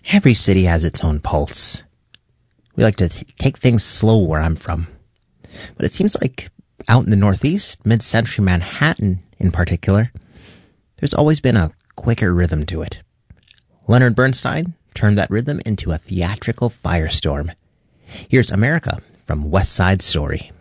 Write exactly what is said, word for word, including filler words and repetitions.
Every city has its own pulse. We like to t- take things slow where I'm from. But it seems like out in the Northeast, mid-century Manhattan in particular, there's always been a quicker rhythm to it. Leonard Bernstein turned that rhythm into a theatrical firestorm. Here's America from West Side Story.